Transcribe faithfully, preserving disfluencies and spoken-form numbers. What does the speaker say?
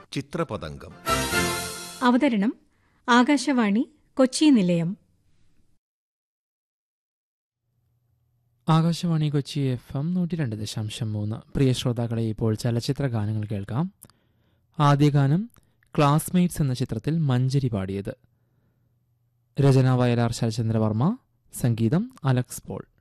ചിത്രപതംഗം. അവതരണം ആകാശവാണി കൊച്ചി നിലയം. Akashvani Kochi F M നൂറ്റി രണ്ട് ദശാംശം മൂന്ന്. പ്രിയ ശ്രോതാക്കളെ, ഇപ്പോൾ ചലച്ചിത്ര ഗാനങ്ങൾ കേൾക്കാം. ആദ്യ ഗാനം ക്ലാസ്മേറ്റ്സ് എന്ന ചിത്രത്തിൽ മഞ്ജരി പാടിയത്. രചന വയലാർ ശരചന്ദ്രവർമ്മ, സംഗീതം അലക്സ് പോൾ.